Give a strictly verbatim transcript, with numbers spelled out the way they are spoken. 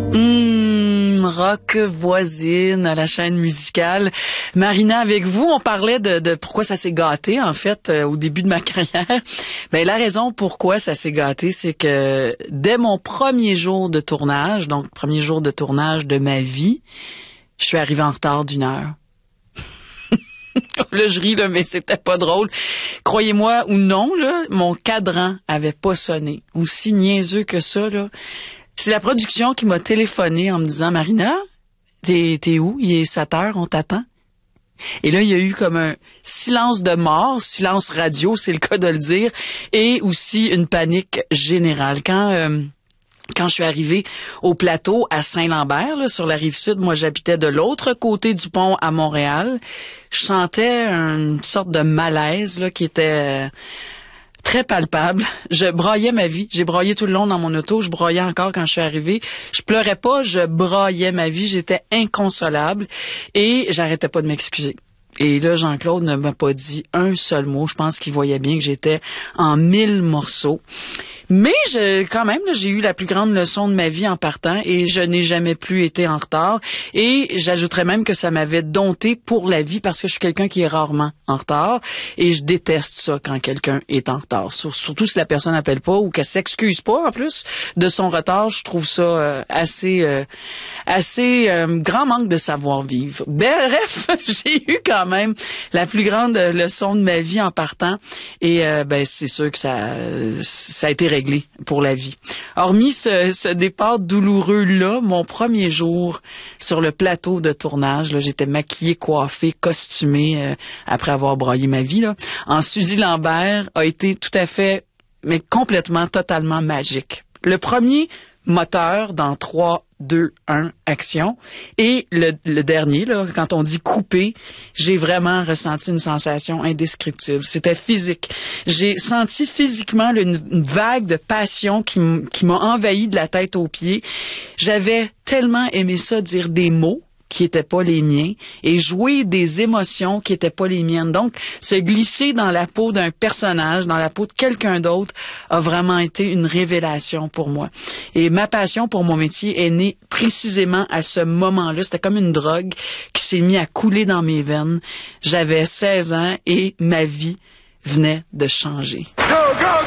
Mmh, rock voisine à la chaîne musicale. Marina, avec vous, on parlait de, de pourquoi ça s'est gâté, en fait, euh, au début de ma carrière. Ben, la raison pourquoi ça s'est gâté, c'est que dès mon premier jour de tournage, donc premier jour de tournage de ma vie, je suis arrivée en retard d'une heure. Là, je ris, là, mais c'était pas drôle. Croyez-moi ou non, là, mon cadran avait pas sonné. Aussi niaiseux que ça, là. C'est la production qui m'a téléphoné en me disant « Marina, t'es, t'es où? Il est sept heures, on t'attend. » Et là, il y a eu comme un silence de mort, silence radio, c'est le cas de le dire, et aussi une panique générale. Quand... Euh, Quand je suis arrivée au plateau à Saint-Lambert, là, sur la rive sud, moi j'habitais de l'autre côté du pont à Montréal, je sentais une sorte de malaise là, qui était euh, très palpable. Je broyais ma vie. J'ai broyé tout le long dans mon auto. Je broyais encore quand je suis arrivée. Je pleurais pas, je broyais ma vie. J'étais inconsolable et j'arrêtais pas de m'excuser. Et là, Jean-Claude ne m'a pas dit un seul mot. Je pense qu'il voyait bien que j'étais en mille morceaux. Mais je, quand même, là, j'ai eu la plus grande leçon de ma vie en partant et je n'ai jamais plus été en retard. Et j'ajouterais même que ça m'avait dompté pour la vie parce que je suis quelqu'un qui est rarement en retard et je déteste ça quand quelqu'un est en retard. Surtout si la personne n'appelle pas ou qu'elle s'excuse pas en plus de son retard. Je trouve ça euh, assez, euh, assez euh, grand manque de savoir-vivre. Bref, j'ai eu quand même la plus grande leçon de ma vie en partant et euh, ben c'est sûr que ça, ça a été réglé pour la vie. Hormis ce, ce départ douloureux-là, mon premier jour sur le plateau de tournage, là, j'étais maquillée, coiffée, costumée euh, après avoir broyé ma vie, là, en Suzy Lambert, a été tout à fait, mais complètement, totalement magique. Le premier moteur dans trois, deux, un, action. Et le, le dernier, là, quand on dit couper, j'ai vraiment ressenti une sensation indescriptible. C'était physique. J'ai senti physiquement là, une, une vague de passion qui, m- qui m'a envahi de la tête aux pieds. J'avais tellement aimé ça, dire des mots qui étaient pas les miens et jouer des émotions qui étaient pas les miennes. Donc, se glisser dans la peau d'un personnage, dans la peau de quelqu'un d'autre, a vraiment été une révélation pour moi. Et ma passion pour mon métier est née précisément à ce moment-là. C'était comme une drogue qui s'est mise à couler dans mes veines. J'avais seize ans et ma vie venait de changer. Go, go,